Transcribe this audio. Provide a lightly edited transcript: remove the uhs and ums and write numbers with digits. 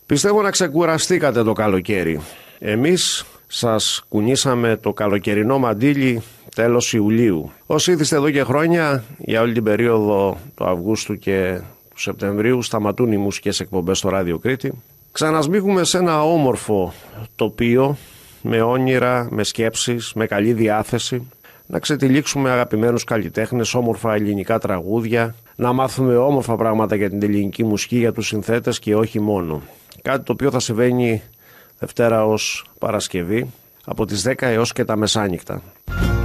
Πιστεύω να ξεκουραστήκατε το καλοκαίρι. Εμείς σας κουνήσαμε το καλοκαιρινό μαντίλι τέλος Ιουλίου. Όσοι ήθιστε εδώ και χρόνια, για όλη την περίοδο του Αυγούστου και του Σεπτεμβρίου σταματούν οι μουσικές εκπομπές στο Ράδιο Κρήτη. Ξανασμίγουμε σε ένα όμορφο τοπίο, με όνειρα, με σκέψεις, με καλή διάθεση. Να ξετυλίξουμε αγαπημένους καλλιτέχνες, όμορφα ελληνικά τραγούδια, να μάθουμε όμορφα πράγματα για την ελληνική μουσική, για τους συνθέτες και όχι μόνο. Κάτι το οποίο θα συμβαίνει Δευτέρα ως Παρασκευή από τις 10 έως και τα μεσάνυχτα.